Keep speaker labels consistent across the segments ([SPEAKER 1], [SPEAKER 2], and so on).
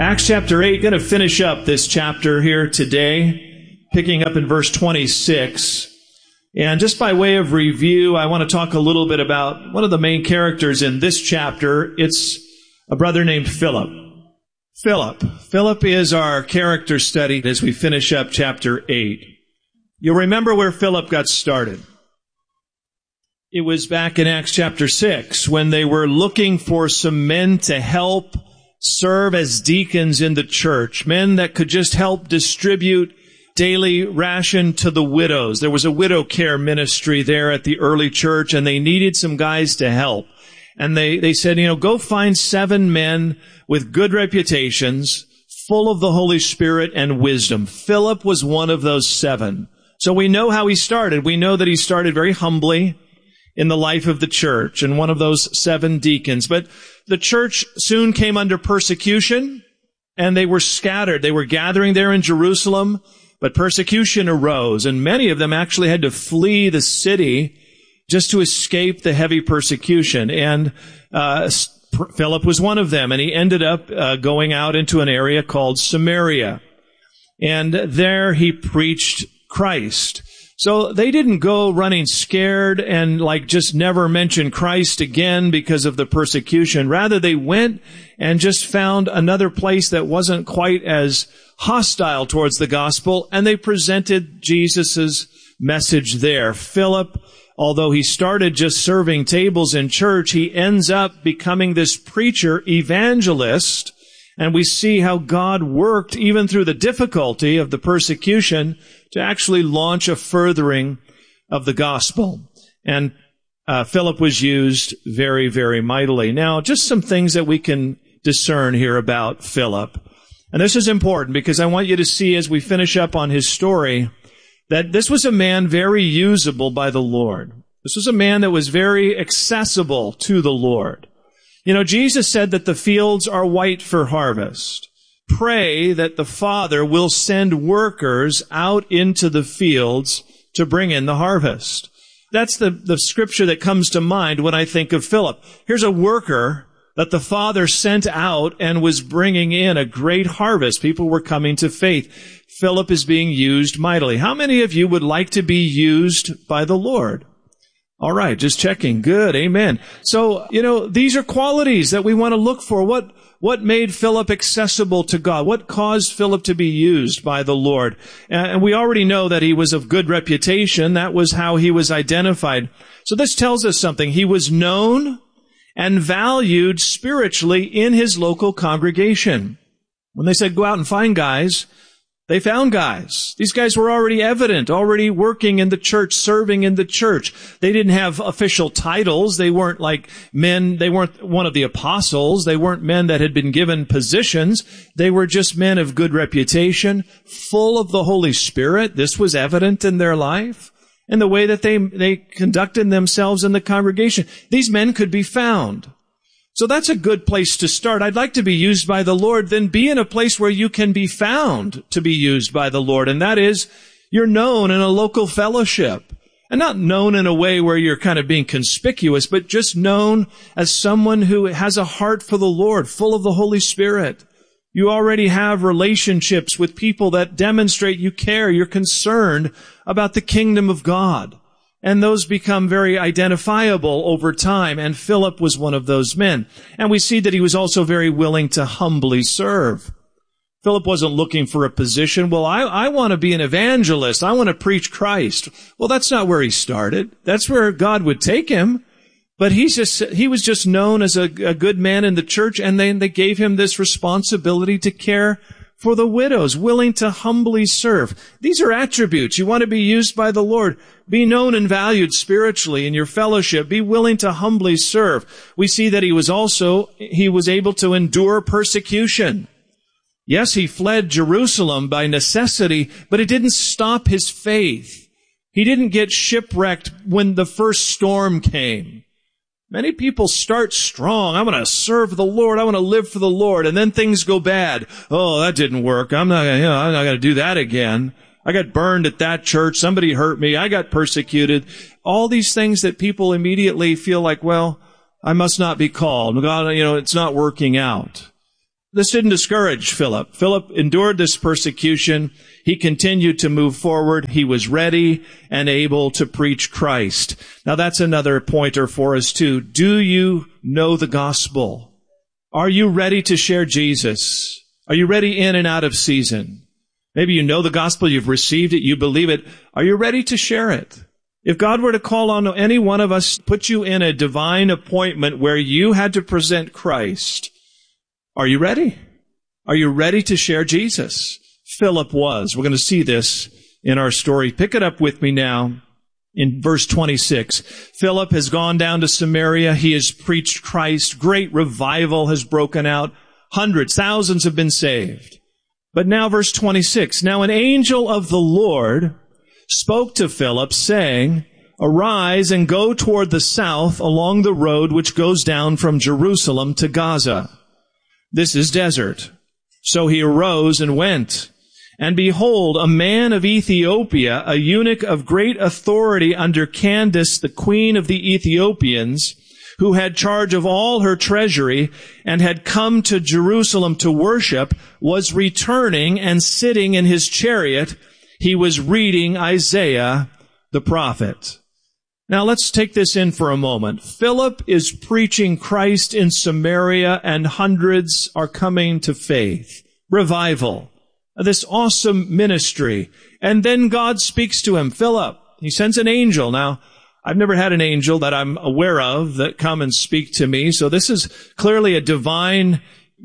[SPEAKER 1] Acts chapter 8, going to finish up this chapter here today, picking up in verse 26. And just by way of review, I want to talk a little bit about one of the main characters in this chapter. It's a brother named Philip. Philip is our character study as we finish up chapter 8. You'll remember where Philip got started. It was back in Acts chapter 6 when they were looking for some men to help serve as deacons in the church, men that could just help distribute daily ration to the widows. There was a widow care ministry there at the early church, and they needed some guys to help. And they said, go find 7 men with good reputations, full of the Holy Spirit and wisdom. Philip was one of those 7. So we know how he started. We know that he started very humbly in the life of the church, and one of those 7 deacons. But the church soon came under persecution, and they were scattered. They were gathering there in Jerusalem, but persecution arose, and many of them actually had to flee the city just to escape the heavy persecution. And Philip was one of them, and he ended up going out into an area called Samaria. And there he preached Christ. So they didn't go running scared and just never mention Christ again because of the persecution. Rather, they went and just found another place that wasn't quite as hostile towards the gospel, and they presented Jesus' message there. Philip, although he started just serving tables in church, he ends up becoming this preacher evangelist, and we see how God worked even through the difficulty of the persecution to actually launch a furthering of the gospel. And Philip was used very, very mightily. Now, just some things that we can discern here about Philip. And this is important because I want you to see as we finish up on his story that this was a man very usable by the Lord. This was a man that was very accessible to the Lord. Jesus said that the fields are white for harvest. Pray that the Father will send workers out into the fields to bring in the harvest. That's the scripture that comes to mind when I think of Philip. Here's a worker that the Father sent out and was bringing in a great harvest. People were coming to faith. Philip is being used mightily. How many of you would like to be used by the Lord? All right, just checking. Good, amen. So, these are qualities that we want to look for. What made Philip accessible to God? What caused Philip to be used by the Lord? And we already know that he was of good reputation. That was how he was identified. So this tells us something. He was known and valued spiritually in his local congregation. When they said, go out and find guys, they found guys. These guys were already evident, already working in the church, serving in the church. They didn't have official titles. They weren't like men. They weren't one of the apostles. They weren't men that had been given positions. They were just men of good reputation, full of the Holy Spirit. This was evident in their life and the way that they conducted themselves in the congregation. These men could be found. So that's a good place to start. I'd like to be used by the Lord. Then be in a place where you can be found to be used by the Lord. And that is, you're known in a local fellowship. And not known in a way where you're kind of being conspicuous, but just known as someone who has a heart for the Lord, full of the Holy Spirit. You already have relationships with people that demonstrate you care, you're concerned about the kingdom of God. And those become very identifiable over time, and Philip was one of those men. And we see that he was also very willing to humbly serve. Philip wasn't looking for a position. Well, I want to be an evangelist. I want to preach Christ. Well, that's not where he started. That's where God would take him. But he was just known as a good man in the church, and then they gave him this responsibility to care for the widows, willing to humbly serve. These are attributes. You want to be used by the Lord. Be known and valued spiritually in your fellowship. Be willing to humbly serve. We see that he was able to endure persecution. Yes, he fled Jerusalem by necessity, but it didn't stop his faith. He didn't get shipwrecked when the first storm came. Many people start strong. I want to serve the Lord. I want to live for the Lord. And then things go bad. Oh, that didn't work. I'm not going to do that again. I got burned at that church. Somebody hurt me. I got persecuted. All these things that people immediately feel like, well, I must not be called. God, it's not working out. This didn't discourage Philip. Philip endured this persecution. He continued to move forward. He was ready and able to preach Christ. Now that's another pointer for us too. Do you know the gospel? Are you ready to share Jesus? Are you ready in and out of season? Maybe you know the gospel, you've received it, you believe it. Are you ready to share it? If God were to call on any one of us, put you in a divine appointment where you had to present Christ, are you ready? Are you ready to share Jesus? Philip was. We're going to see this in our story. Pick it up with me now in verse 26. Philip has gone down to Samaria. He has preached Christ. Great revival has broken out. Hundreds, thousands have been saved. But now verse 26. Now an angel of the Lord spoke to Philip, saying, Arise and go toward the south along the road which goes down from Jerusalem to Gaza. This is desert. So he arose and went. And behold, a man of Ethiopia, a eunuch of great authority under Candace, the queen of the Ethiopians, who had charge of all her treasury and had come to Jerusalem to worship, was returning and sitting in his chariot. He was reading Isaiah the prophet. Now let's take this in for a moment. Philip is preaching Christ in Samaria and hundreds are coming to faith. Revival. This awesome ministry. And then God speaks to him. Philip, he sends an angel. Now, I've never had an angel that I'm aware of that come and speak to me. So this is clearly a divine,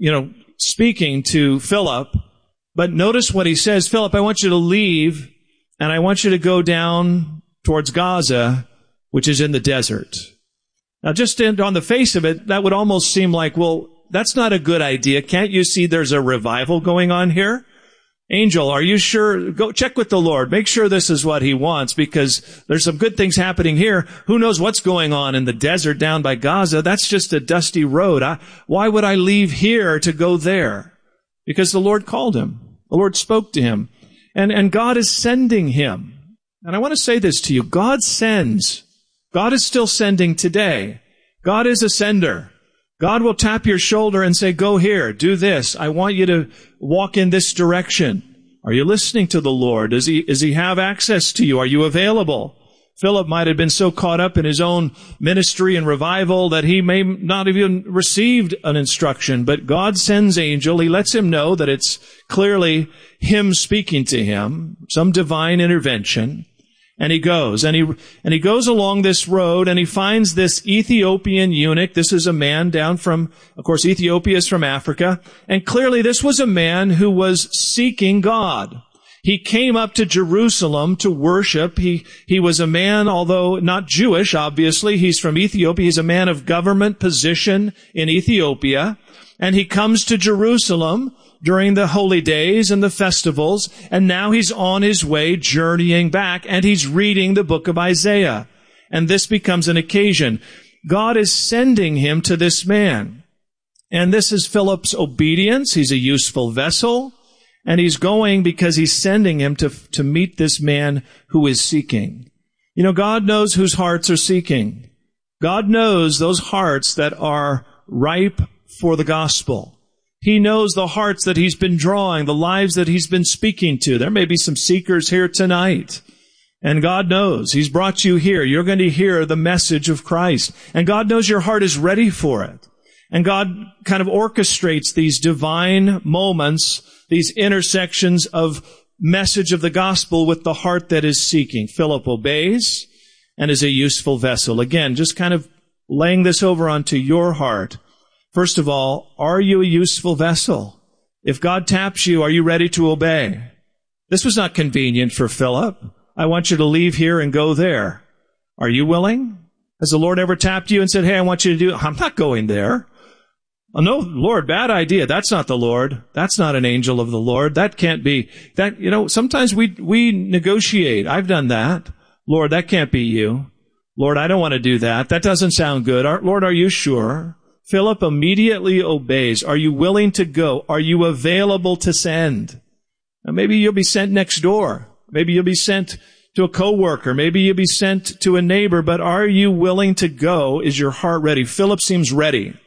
[SPEAKER 1] speaking to Philip. But notice what he says. Philip, I want you to leave and I want you to go down towards Gaza, which is in the desert. Now, just on the face of it, that would almost seem like, well, that's not a good idea. Can't you see there's a revival going on here? Angel, are you sure? Go check with the Lord. Make sure this is what he wants, because there's some good things happening here. Who knows what's going on in the desert down by Gaza? That's just a dusty road. Why would I leave here to go there? Because the Lord called him. The Lord spoke to him. And God is sending him. And I want to say this to you. God sends. God is still sending today. God is a sender. God will tap your shoulder and say, go here, do this. I want you to walk in this direction. Are you listening to the Lord? Does he have access to you? Are you available? Philip might have been so caught up in his own ministry and revival that he may not have even received an instruction. But God sends angel. He lets him know that it's clearly him speaking to him, some divine intervention. And he goes, and he goes along this road, and he finds this Ethiopian eunuch. This is a man down from, of course, Ethiopia is from Africa. And clearly this was a man who was seeking God. He came up to Jerusalem to worship. He was a man, although not Jewish, obviously. He's from Ethiopia. He's a man of government position in Ethiopia. And he comes to Jerusalem during the holy days and the festivals, and now he's on his way journeying back, and he's reading the book of Isaiah. And this becomes an occasion. God is sending him to this man. And this is Philip's obedience. He's a useful vessel, and he's going because he's sending him to meet this man who is seeking. God knows whose hearts are seeking. God knows those hearts that are ripe for the gospel. He knows the hearts that he's been drawing, the lives that he's been speaking to. There may be some seekers here tonight. And God knows he's brought you here. You're going to hear the message of Christ. And God knows your heart is ready for it. And God kind of orchestrates these divine moments, these intersections of message of the gospel with the heart that is seeking. Philip obeys and is a useful vessel. Again, just kind of laying this over onto your heart. First of all, are you a useful vessel? If God taps you, are you ready to obey? This was not convenient for Philip. I want you to leave here and go there. Are you willing? Has the Lord ever tapped you and said, hey, I want you to do it? I'm not going there. Oh, no, Lord, bad idea. That's not the Lord. That's not an angel of the Lord. That can't be. Sometimes we negotiate. I've done that. Lord, that can't be you. Lord, I don't want to do that. That doesn't sound good. Lord, are you sure? Philip immediately obeys. Are you willing to go? Are you available to send? Now, maybe you'll be sent next door. Maybe you'll be sent to a coworker. Maybe you'll be sent to a neighbor. But are you willing to go? Is your heart ready? Philip seems ready.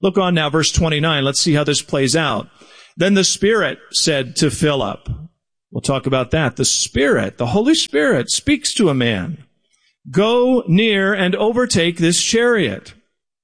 [SPEAKER 1] Look on now, verse 29. Let's see how this plays out. Then the Spirit said to Philip, we'll talk about that. The Spirit, the Holy Spirit, speaks to a man. Go near and overtake this chariot.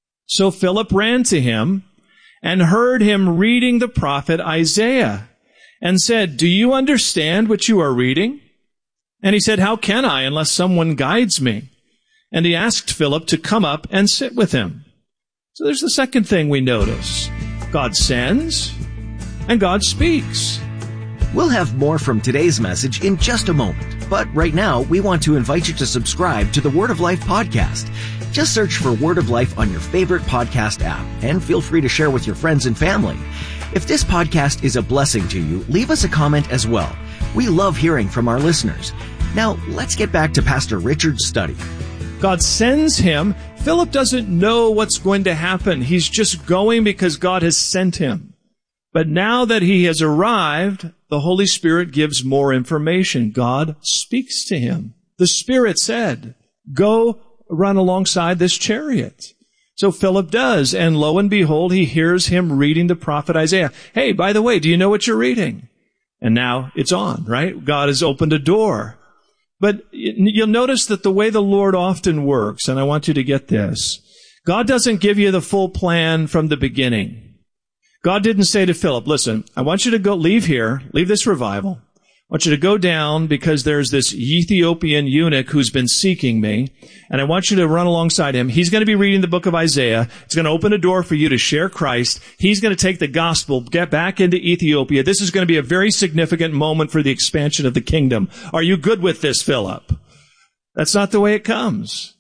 [SPEAKER 1] So Philip ran to him and heard him reading the prophet Isaiah and said, do you understand what you are reading? And he said, how can I unless someone guides me? And he asked Philip to come up and sit with him. So there's the second thing we notice. God sends and God speaks.
[SPEAKER 2] We'll have more from today's message in just a moment. But right now, we want to invite you to subscribe to the Word of Life podcast. Just search for Word of Life on your favorite podcast app and feel free to share with your friends and family. If this podcast is a blessing to you, leave us a comment as well. We love hearing from our listeners. Now, let's get back to Pastor Richard's study.
[SPEAKER 1] God sends him. Philip doesn't know what's going to happen. He's just going because God has sent him. But now that he has arrived, the Holy Spirit gives more information. God speaks to him. The Spirit said, go run alongside this chariot. So Philip does, and lo and behold, he hears him reading the prophet Isaiah. Hey, by the way, do you know what you're reading? And now it's on, right? God has opened a door. But you'll notice that the way the Lord often works, and I want you to get this, God doesn't give you the full plan from the beginning. God didn't say to Philip, listen, I want you to leave this revival. I want you to go down because there's this Ethiopian eunuch who's been seeking me, and I want you to run alongside him. He's going to be reading the book of Isaiah. It's going to open a door for you to share Christ. He's going to take the gospel, get back into Ethiopia. This is going to be a very significant moment for the expansion of the kingdom. Are you good with this, Philip? That's not the way it comes.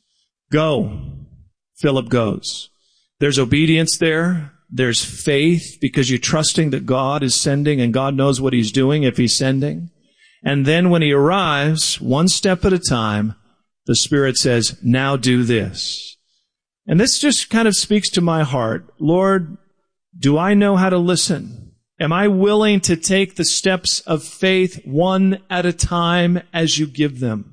[SPEAKER 1] Go. Philip goes. There's obedience there. There's faith because you're trusting that God is sending and God knows what he's doing if he's sending. And then when he arrives, one step at a time, the Spirit says, now do this. And this just kind of speaks to my heart. Lord, do I know how to listen? Am I willing to take the steps of faith one at a time as you give them?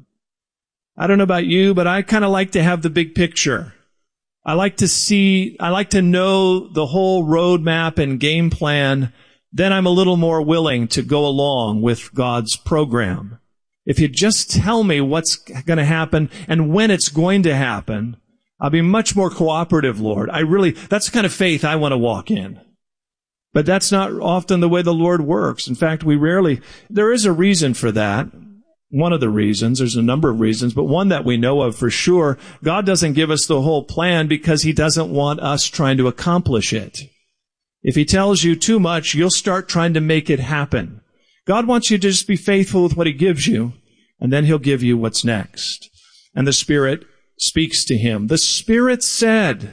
[SPEAKER 1] I don't know about you, but I kind of like to have the big picture. I like to know the whole roadmap and game plan. Then I'm a little more willing to go along with God's program. If you just tell me what's going to happen and when it's going to happen, I'll be much more cooperative, Lord. That's the kind of faith I want to walk in. But that's not often the way the Lord works. In fact, there is a reason for that. One of the reasons, there's a number of reasons, but one that we know of for sure, God doesn't give us the whole plan because he doesn't want us trying to accomplish it. If he tells you too much, you'll start trying to make it happen. God wants you to just be faithful with what he gives you, and then he'll give you what's next. And the Spirit speaks to him. The Spirit said,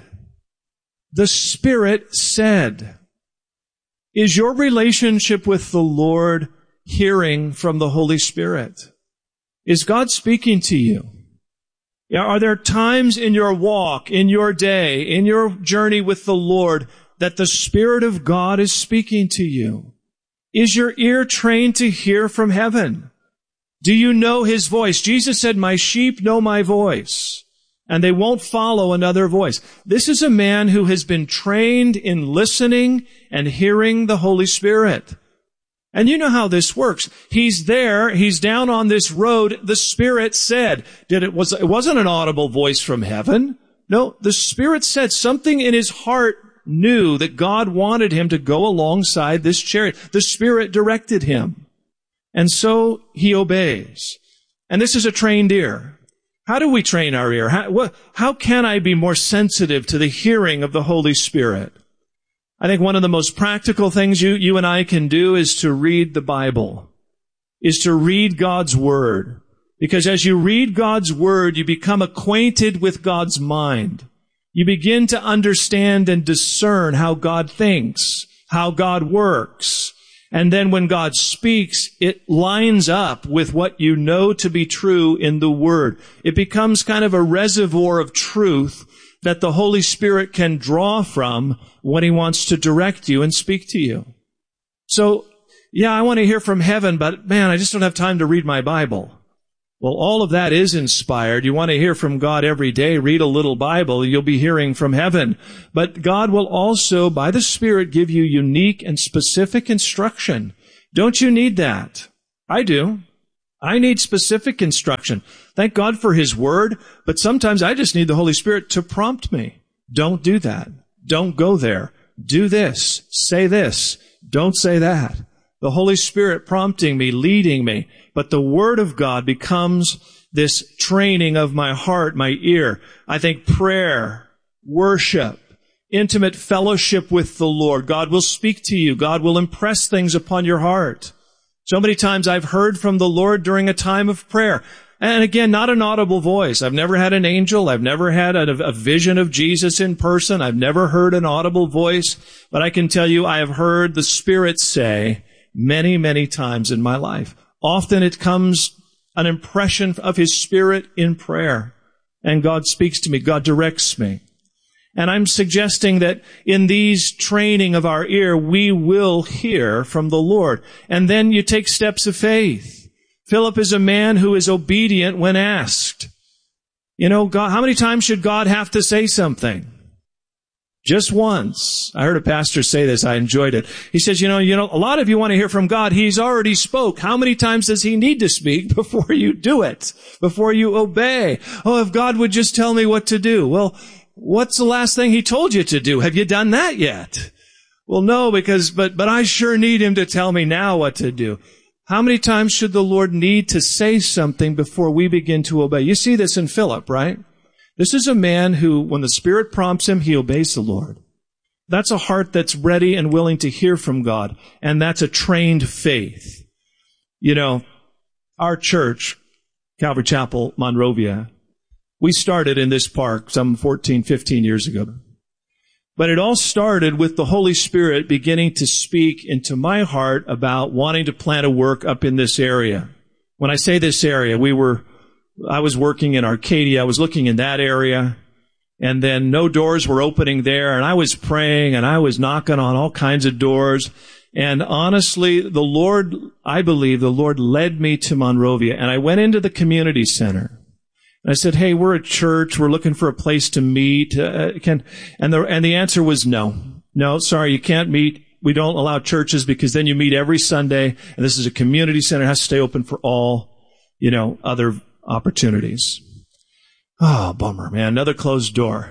[SPEAKER 1] is your relationship with the Lord hearing from the Holy Spirit? Is God speaking to you? Are there times in your walk, in your day, in your journey with the Lord that the Spirit of God is speaking to you? Is your ear trained to hear from heaven? Do you know his voice? Jesus said, my sheep know my voice, and they won't follow another voice. This is a man who has been trained in listening and hearing the Holy Spirit. And you know how this works. He's there. He's down on this road. The Spirit said, it wasn't an audible voice from heaven. No, the Spirit said something in his heart knew that God wanted him to go alongside this chariot. The Spirit directed him. And so he obeys. And this is a trained ear. How do we train our ear? How can I be more sensitive to the hearing of the Holy Spirit? I think one of the most practical things you and I can do is to read the Bible, is to read God's Word. Because as you read God's Word, you become acquainted with God's mind. You begin to understand and discern how God thinks, how God works. And then when God speaks, it lines up with what you know to be true in the Word. It becomes kind of a reservoir of truth that the Holy Spirit can draw from when he wants to direct you and speak to you. So, yeah, I want to hear from heaven, but man, I just don't have time to read my Bible. Well, all of that is inspired. You want to hear from God every day, read a little Bible, you'll be hearing from heaven. But God will also, by the Spirit, give you unique and specific instruction. Don't you need that? I do. I need specific instruction. Thank God for His Word, but sometimes I just need the Holy Spirit to prompt me. Don't do that. Don't go there. Do this. Say this. Don't say that. The Holy Spirit prompting me, leading me. But the Word of God becomes this training of my heart, my ear. I think prayer, worship, intimate fellowship with the Lord. God will speak to you. God will impress things upon your heart. So many times I've heard from the Lord during a time of prayer. And again, not an audible voice. I've never had an angel. I've never had a vision of Jesus in person. I've never heard an audible voice. But I can tell you I have heard the Spirit say many, many times in my life. Often it comes an impression of His Spirit in prayer. And God speaks to me. God directs me. And I'm suggesting that in these training of our ear, we will hear from the Lord. And then you take steps of faith. Philip is a man who is obedient when asked. You know, God, how many times should God have to say something? Just once. I heard a pastor say this. I enjoyed it. He says, you know, a lot of you want to hear from God. He's already spoke. How many times does He need to speak before you do it? Before you obey? Oh, if God would just tell me what to do. Well, what's the last thing He told you to do? Have you done that yet? Well, no, but I sure need Him to tell me now what to do. How many times should the Lord need to say something before we begin to obey? You see this in Philip, right? This is a man who, when the Spirit prompts him, he obeys the Lord. That's a heart that's ready and willing to hear from God, and that's a trained faith. You know, our church, Calvary Chapel, Monrovia, we started in this park some 14, 15 years ago. But it all started with the Holy Spirit beginning to speak into my heart about wanting to plant a work up in this area. When I say this area, I was working in Arcadia. I was looking in that area, and then no doors were opening there, and I was praying, and I was knocking on all kinds of doors. And honestly, I believe the Lord led me to Monrovia, and I went into the community center. And I said, hey, we're a church. We're looking for a place to meet. And the answer was no. No, sorry, you can't meet. We don't allow churches because then you meet every Sunday, and this is a community center. It has to stay open for all, other opportunities. Oh, bummer, man. Another closed door.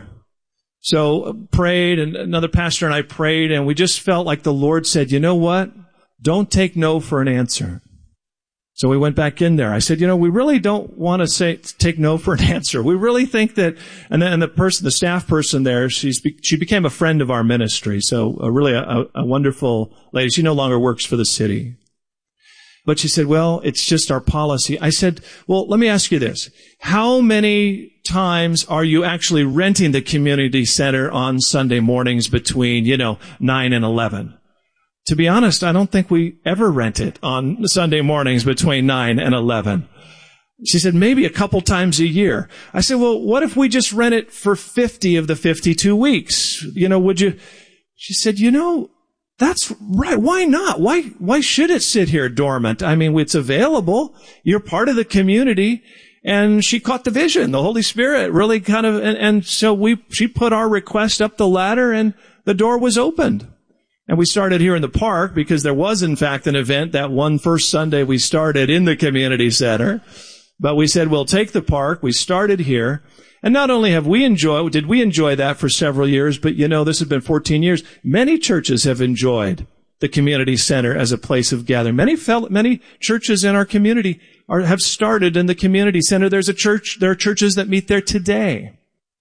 [SPEAKER 1] So prayed, and another pastor and I prayed, and we just felt like the Lord said, you know what? Don't take no for an answer. So we went back in there. I said, we really don't want to take no for an answer. We really think that, and then the staff person there, she became a friend of our ministry. So really a wonderful lady. She no longer works for the city. But she said, well, it's just our policy. I said, well, let me ask you this. How many times are you actually renting the community center on Sunday mornings between, 9 and 11? To be honest, I don't think we ever rent it on Sunday mornings between 9 and 11. She said, maybe a couple times a year. I said, well, what if we just rent it for 50 of the 52 weeks? Would you? She said, that's right. Why not? Why should it sit here dormant? I mean, it's available. You're part of the community. And she caught the vision. The Holy Spirit really kind of, and so she put our request up the ladder, and the door was opened. And we started here in the park because there was, in fact, an event that one first Sunday we started in the community center. But we said, we'll take the park. We started here. And not only did we enjoy that for several years, but this has been 14 years. Many churches have enjoyed the community center as a place of gathering. Many churches in our community have started in the community center. There are churches that meet there today.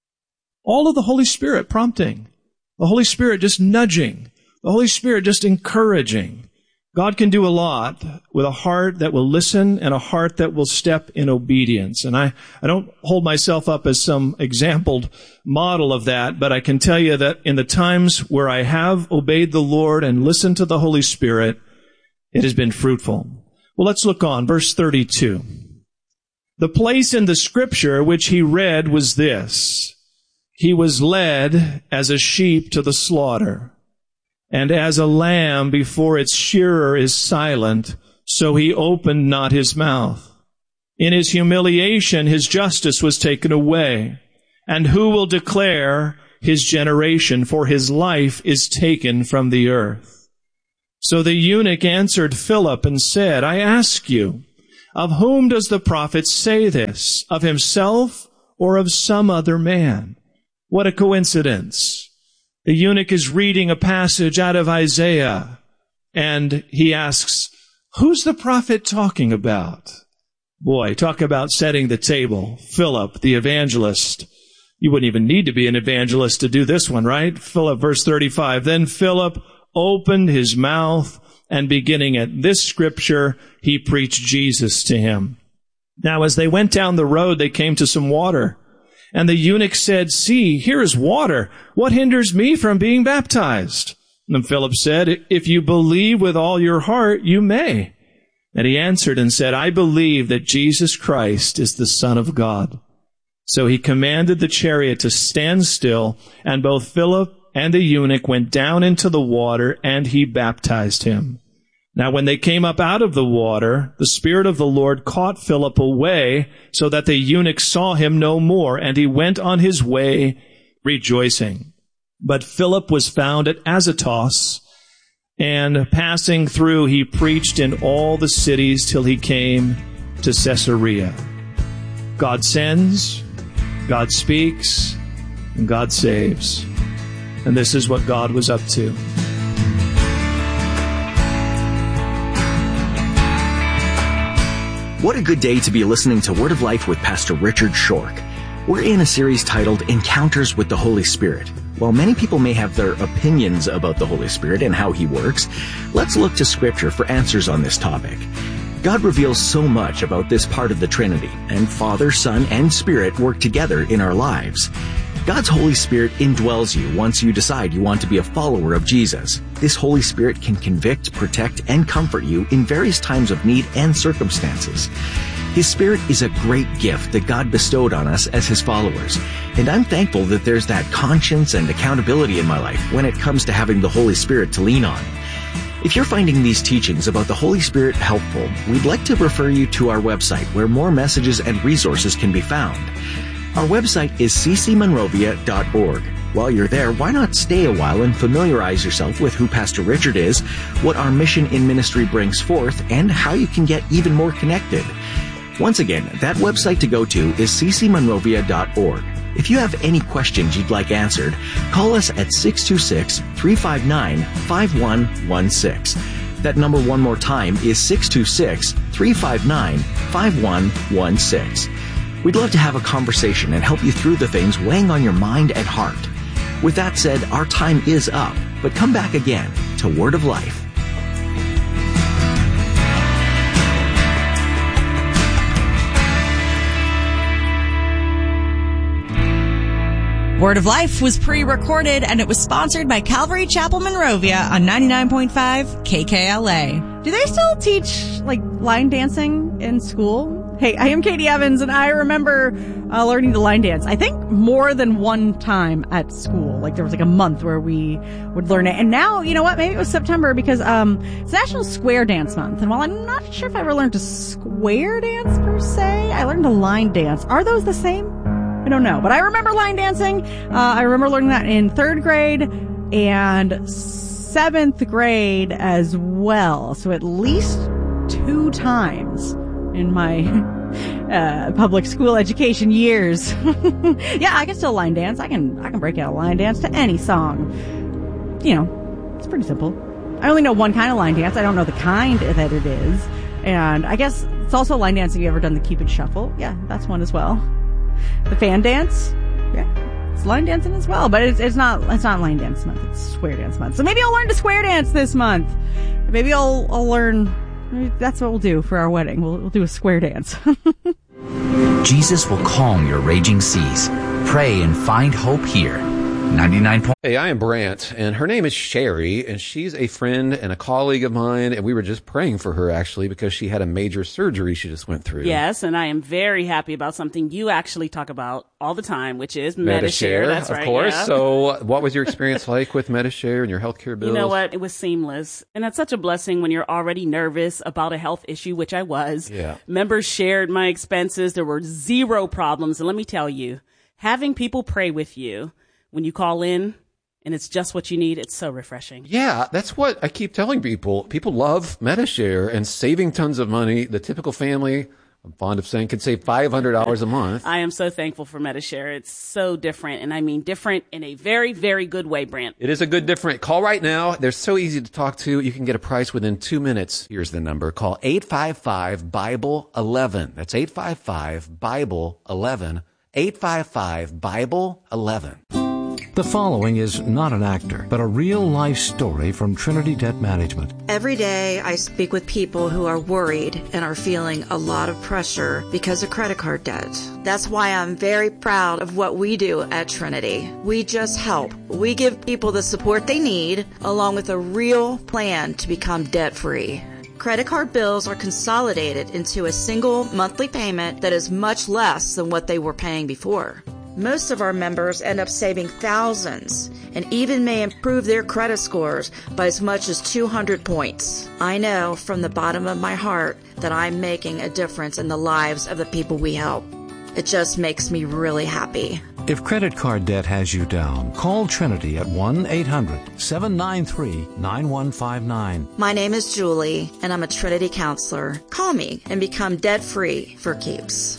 [SPEAKER 1] All of the Holy Spirit prompting. The Holy Spirit just nudging. The Holy Spirit just encouraging. God can do a lot with a heart that will listen and a heart that will step in obedience. And I don't hold myself up as some exampled model of that, but I can tell you that in the times where I have obeyed the Lord and listened to the Holy Spirit, it has been fruitful. Well, let's look on. Verse 32. The place in the Scripture which he read was this: He was led as a sheep to the slaughter, and as a lamb before its shearer is silent, so he opened not his mouth. In his humiliation, his justice was taken away. And who will declare his generation? For his life is taken from the earth. So the eunuch answered Philip and said, I ask you, of whom does the prophet say this? Of himself or of some other man? What a coincidence. The eunuch is reading a passage out of Isaiah, and he asks, who's the prophet talking about? Boy, talk about setting the table. Philip, the evangelist. You wouldn't even need to be an evangelist to do this one, right? Philip, verse 35. Then Philip opened his mouth, and beginning at this scripture, he preached Jesus to him. Now, as they went down the road, they came to some water. And the eunuch said, see, here is water. What hinders me from being baptized? And Philip said, if you believe with all your heart, you may. And he answered and said, I believe that Jesus Christ is the Son of God. So he commanded the chariot to stand still, and both Philip and the eunuch went down into the water, and he baptized him. Now when they came up out of the water, the Spirit of the Lord caught Philip away, so that the eunuch saw him no more, and he went on his way rejoicing. But Philip was found at Azotus, and passing through, he preached in all the cities till he came to Caesarea. God sends, God speaks, and God saves. And this is what God was up to.
[SPEAKER 2] What a good day to be listening to Word of Life with Pastor Richard Schork. We're in a series titled Encounters with the Holy Spirit. While many people may have their opinions about the Holy Spirit and how He works, let's look to Scripture for answers on this topic. God reveals so much about this part of the Trinity, and Father, Son, and Spirit work together in our lives. God's Holy Spirit indwells you once you decide you want to be a follower of Jesus. This Holy Spirit can convict, protect, and comfort you in various times of need and circumstances. His Spirit is a great gift that God bestowed on us as His followers, and I'm thankful that there's that conscience and accountability in my life when it comes to having the Holy Spirit to lean on. If you're finding these teachings about the Holy Spirit helpful, we'd like to refer you to our website where more messages and resources can be found. Our website is ccmonrovia.org. While you're there, why not stay a while and familiarize yourself with who Pastor Richard is, what our mission in ministry brings forth, and how you can get even more connected. Once again, that website to go to is ccmonrovia.org. If you have any questions you'd like answered, call us at 626-359-5116. That number one more time is 626-359-5116. We'd love to have a conversation and help you through the things weighing on your mind and heart. With that said, our time is up, but come back again to Word of Life.
[SPEAKER 3] Word of Life was pre-recorded, and it was sponsored by Calvary Chapel Monrovia on 99.5 KKLA.
[SPEAKER 4] Do they still teach, line dancing in school? Hey, I am Katie Evans, and I remember learning the line dance, I think more than one time at school. There was a month where we would learn it. And now, you know what, maybe it was September because it's National Square Dance Month. And while I'm not sure if I ever learned to square dance per se, I learned a line dance. Are those the same? I don't know. But I remember line dancing. I remember learning that in 3rd grade and 7th grade as well. So at least 2 times in my public school education years. Yeah, I can still line dance. I can break out a line dance to any song. You know, it's pretty simple. I only know one kind of line dance. I don't know the kind that it is. And I guess it's also line dance. Have you ever done the Cupid Shuffle? Yeah, that's one as well. The fan dance? Yeah, it's line dancing as well. But it's not line dance month. It's square dance month. So maybe I'll learn to square dance this month. Maybe I'll learn. Maybe that's what we'll do for our wedding. We'll do a square dance.
[SPEAKER 5] Jesus will calm your raging seas. Pray and find hope here. 99.
[SPEAKER 6] Hey, I am Brant, and her name is Sherry, and she's a friend and a colleague of mine, and we were just praying for her, actually, because she had a major surgery she just went through.
[SPEAKER 7] Yes, and I am very happy about something you actually talk about all the time, which is Medi-Share. That's right,
[SPEAKER 6] of course.
[SPEAKER 7] Yeah.
[SPEAKER 6] So what was your experience like with Medi-Share and your healthcare bills?
[SPEAKER 7] You know what? It was seamless. And that's such a blessing when you're already nervous about a health issue, which I was.
[SPEAKER 6] Yeah.
[SPEAKER 7] Members shared my expenses. There were zero problems. And let me tell you, having people pray with you when you call in, and it's just what you need, it's so refreshing.
[SPEAKER 6] Yeah, that's what I keep telling people. People love Medi-Share and saving tons of money. The typical family, I'm fond of saying, could save $500 a month.
[SPEAKER 7] I am so thankful for Medi-Share. It's so different, and I mean different in a very, very good way, Brant.
[SPEAKER 6] It is a good different. Call right now. They're so easy to talk to. You can get a price within 2 minutes. Here's the number. Call 855-BIBLE-11. That's 855-BIBLE-11. 855-BIBLE-11.
[SPEAKER 8] The following is not an actor, but a real-life story from Trinity Debt Management.
[SPEAKER 9] Every day I speak with people who are worried and are feeling a lot of pressure because of credit card debt. That's why I'm very proud of what we do at Trinity. We just help. We give people the support they need, along with a real plan to become debt-free. Credit card bills are consolidated into a single monthly payment that is much less than what they were paying before. Most of our members end up saving thousands and even may improve their credit scores by as much as 200 points. I know from the bottom of my heart that I'm making a difference in the lives of the people we help. It just makes me really happy.
[SPEAKER 8] If credit card debt has you down, call Trinity at 1-800-793-9159.
[SPEAKER 9] My name is Julie, and I'm a Trinity counselor. Call me and become debt-free for keeps.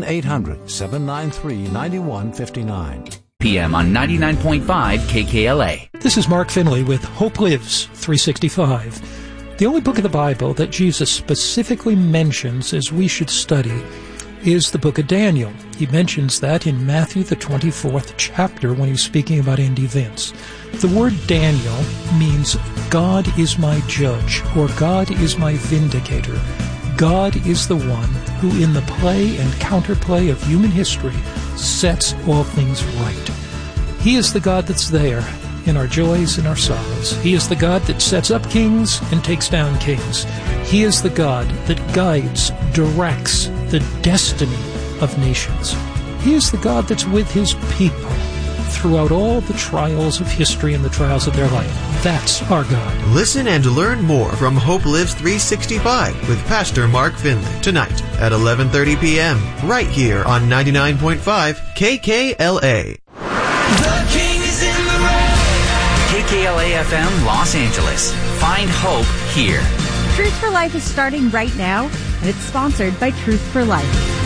[SPEAKER 8] 1-800-793-9159.
[SPEAKER 5] PM on 99.5 KKLA.
[SPEAKER 10] This is Mark Finley with Hope Lives 365. The only book of the Bible that Jesus specifically mentions as we should study is the book of Daniel. He mentions that in Matthew, the 24th chapter, when he's speaking about end events. The word Daniel means God is my judge, or God is my vindicator. God is the one who, in the play and counterplay of human history, sets all things right. He is the God that's there in our joys and our sorrows. He is the God that sets up kings and takes down kings. He is the God that guides, directs the destiny of nations. He is the God that's with his people throughout all the trials of history and the trials of their life. That's our God.
[SPEAKER 11] Listen and learn more from Hope Lives 365 with Pastor Mark Finley tonight at 11:30 p.m. right here on 99.5 KKLA.
[SPEAKER 5] The King is in the room. KKLA FM Los Angeles. Find hope here.
[SPEAKER 4] Truth for Life is starting right now, and it's sponsored by Truth for Life.